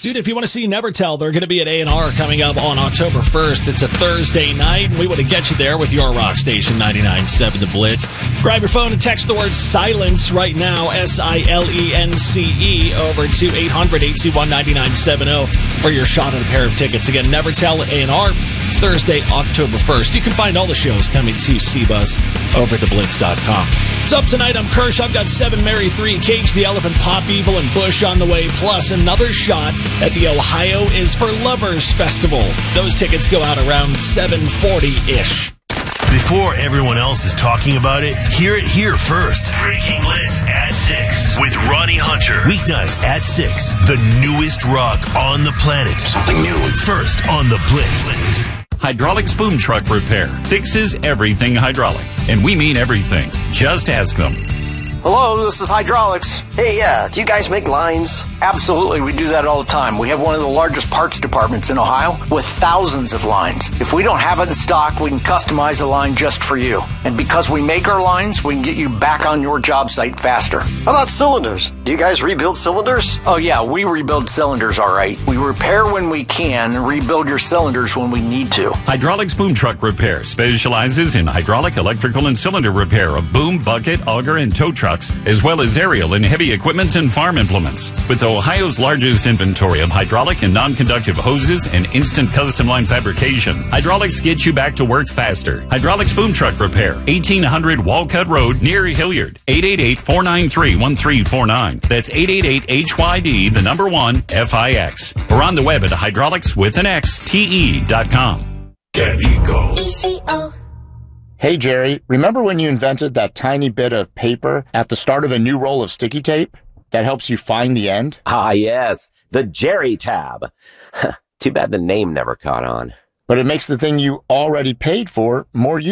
Dude, if you want to see Never Tell, they're going to be at A&R coming up on October 1st. It's a Thursday night, and we want to get you there with your rock station 99.7 The Blitz. Grab your phone and text the word SILENCE right now, SILENCE, over to 800-821-9970 for your shot at a pair of tickets. Again, Never Tell A&R, Thursday, October 1st. You can find all the shows coming to CBus over at theblitz.com. So up tonight, I'm Kirsch. I've got 7 Mary 3, Cage the Elephant, Pop Evil, and Bush on the way, plus another shot at the Ohio is for Lovers Festival. Those tickets go out around 7:40-ish. Before everyone else is talking about it, hear it here first. Breaking Blitz at 6 with Ronnie Hunter. Weeknights at 6. The newest rock on the planet. Something new. First on the Blitz. Hydraulics Boom Truck Repair fixes everything hydraulic. And we mean everything. Just ask them. Hello, this is Hydraulics. Hey, do you guys make lines? Absolutely, we do that all the time. We have one of the largest parts departments in Ohio with thousands of lines. If we don't have it in stock, we can customize a line just for you. And because we make our lines, we can get you back on your job site faster. How about cylinders? Do you guys rebuild cylinders? Oh yeah, we rebuild cylinders all right. We repair when we can and rebuild your cylinders when we need to. Hydraulics Boom Truck Repair specializes in hydraulic, electrical, and cylinder repair of boom, bucket, auger, and tow trucks, as well as aerial and heavy equipment and farm implements. With Ohio's largest inventory of hydraulic and non-conductive hoses and instant custom line fabrication, Hydraulics gets you back to work faster. Hydraulics Boom Truck Repair, 1800 Walcott Road near Hilliard. 888-493-1349. That's 888-HYD, the number 1, FIX. Or on the web at hydraulicswithAnXTE.com. Get Eco. ECO. Hey, Jerry, remember when you invented that tiny bit of paper at the start of a new roll of sticky tape that helps you find the end? Ah, yes, the Jerry tab. Too bad the name never caught on. But it makes the thing you already paid for more